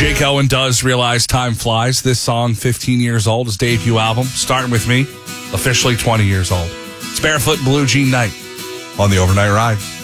Jake Owen does realize time flies. This song, 15 years old, his debut album, Starting With Me, officially 20 years old. It's Barefoot Blue Jean Night on the Overnight Ride.